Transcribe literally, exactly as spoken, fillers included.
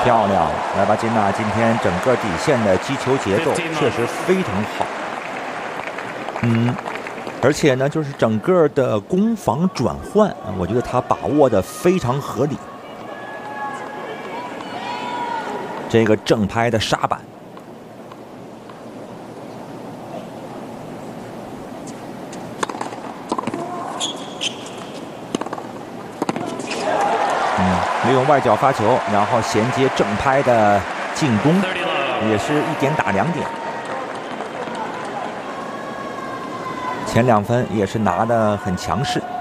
漂亮！莱巴金娜今天整个底线的击球节奏确实非常好。嗯，而且呢，就是整个的攻防转换，我觉得他把握的非常合理。这个正拍的杀板。 利用外角发球，然后衔接正拍的进攻，也是一点打两点。前两分也是拿得很强势。